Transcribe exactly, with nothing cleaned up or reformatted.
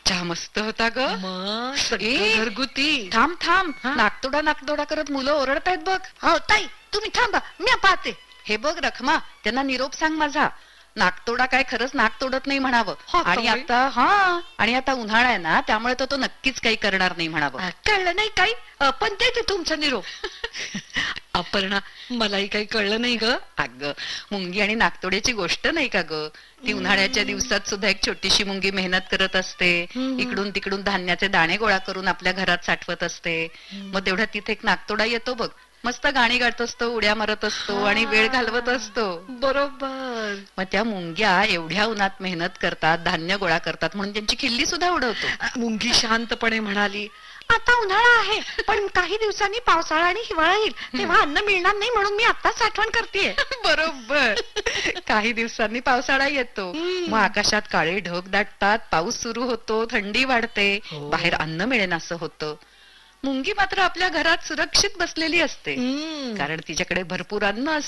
चहा मस्त होता ग. मग ए, सगळं घरगुती. थांब थांब, हा? नाकतोडा नाकतोडा करत मुलं ओरडतायत बघ. हो ताई, तुम्ही थांबा, मी पाहते. हे बघ रखमा, त्यांना निरोप सांग माझा. नाकतोडा काय खरंच नाक तोडत नाही म्हणावं. हो, आणि ताई. आता हा आणि आता उन्हाळा आहे ना, त्यामुळे तर तो नक्कीच काही करणार नाही म्हणावं. अ, कळलं नाही काही, अ, पण देते तुमचा निरोप. अपर्णा, मलाही काही कळलं नाही ग. अगं, मुंगी आणि नाकतोड्याची गोष्ट नाही का ग. ती उन्हाळ्याच्या दिवसात सुद्धा एक छोटीशी मुंगी मेहनत करत असते. हम्म. इकडून तिकडून धान्याचे दाणे गोळा करून आपल्या घरात साठवत असते. मग तेवढ्यात तिथे एक नाकतोडा येतो बघ. मस्त गाणी गात असतो, उड्या मारत असतो आणि वेळ घालवत असतो. बरोबर. मग त्या मुंग्या एवढ्या उन्हात मेहनत करतात, धान्य गोळा करतात, म्हणून त्यांची खिल्ली सुद्धा उडवतो. अ, मुंगी शांतपणे म्हणाली, आता उन्हाळा आहे, पण काही दिवसांनी पावसाळा आणि हिवाळा येईल, तेव्हा अन्न मिळणार नाही, म्हणून मी आताच साठवण करते. बरोबर. काही दिवसांनी पावसाळा येतो. हम्म. मग आकाशात काळे ढग दाटतात, पाऊस सुरू होतो, थंडी वाढते, हो. बाहेर अन्न मिळेन असं होतं. मुंगी मात्र आपल्या घरात सुरक्षित बसलेली असते, कारण तिच्याकडे भरपूर अन्न असते.